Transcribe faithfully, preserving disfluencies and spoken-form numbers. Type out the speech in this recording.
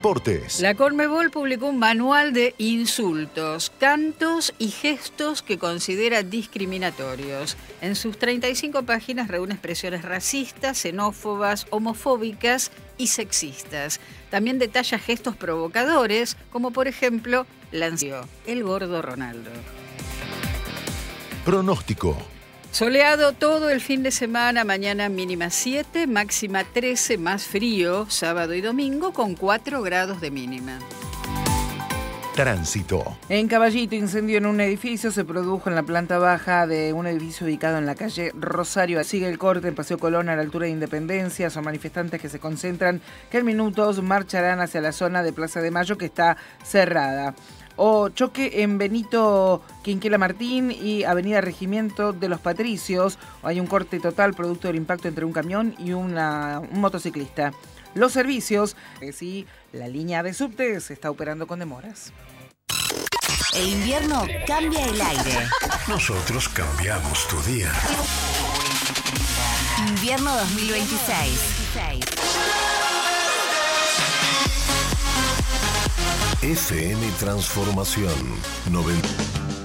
Deportes. La Conmebol publicó un manual de insultos, cantos y gestos que considera discriminatorios. En sus treinta y cinco páginas reúne expresiones racistas, xenófobas, homofóbicas y sexistas. También detalla gestos provocadores, como por ejemplo, lanzó el gordo Ronaldo. Pronóstico. Soleado todo el fin de semana, mañana mínima siete, máxima trece, más frío, sábado y domingo con cuatro grados de mínima. Tránsito. En Caballito, incendio en un edificio se produjo en la planta baja de un edificio ubicado en la calle Rosario. Sigue el corte en Paseo Colón a la altura de Independencia. Son manifestantes que se concentran, que en minutos marcharán hacia la zona de Plaza de Mayo que está cerrada. O choque en Benito Quinquela Martín y Avenida Regimiento de los Patricios. Hay un corte total producto del impacto entre un camión y una, un motociclista. Los servicios, que sí, la línea de subte se está operando con demoras. El invierno cambia el aire. Nosotros cambiamos tu día. Invierno dos mil veintiséis. F M Transformación noventa.